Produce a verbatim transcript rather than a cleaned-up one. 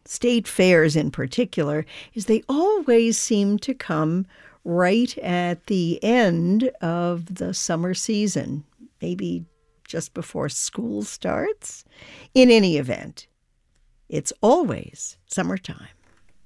state fairs in particular, is they always seem to come right at the end of the summer season, maybe just before school starts. In any event, it's always summertime.